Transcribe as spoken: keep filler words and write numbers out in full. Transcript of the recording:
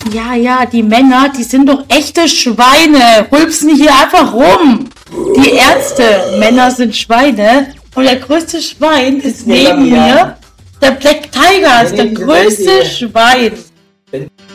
Ja, ja, die Männer, die sind doch echte Schweine, rülpsen hier einfach rum. Die Ärzte, Männer sind Schweine und der größte Schwein ist neben mir. Der Black Tiger ist der größte Schwein.